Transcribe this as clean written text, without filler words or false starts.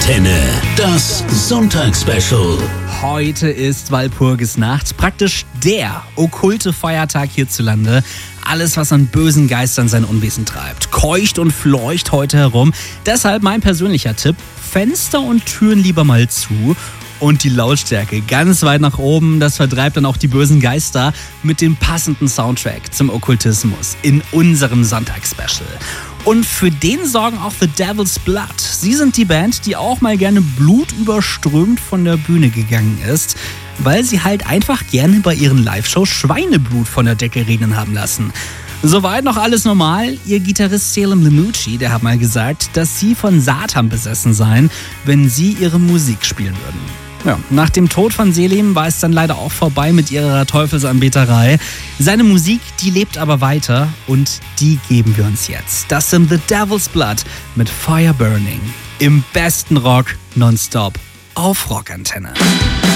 Rockantenne, das Sonntagsspecial. Heute ist Walpurgisnacht, praktisch der okkulte Feiertag hierzulande. Alles, was an bösen Geistern sein Unwesen treibt, keucht und fleucht heute herum. Deshalb mein persönlicher Tipp: Fenster und Türen lieber mal zu. Und die Lautstärke ganz weit nach oben, das vertreibt dann auch die bösen Geister mit dem passenden Soundtrack zum Okkultismus in unserem Sonntagsspecial. Und für den sorgen auch The Devil's Blood. Sie sind die Band, die auch mal gerne blutüberströmt von der Bühne gegangen ist, weil sie halt einfach gerne bei ihren Live-Shows Schweineblut von der Decke regnen haben lassen. Soweit noch alles normal. Ihr Gitarrist Salem Lemucci, der hat mal gesagt, dass sie von Satan besessen seien, wenn sie ihre Musik spielen würden. Ja, nach dem Tod von Selim war es dann leider auch vorbei mit ihrer Teufelsanbeterei. Seine Musik, die lebt aber weiter und die geben wir uns jetzt. Das sind The Devil's Blood mit Fire Burning im besten Rock nonstop auf Rockantenne.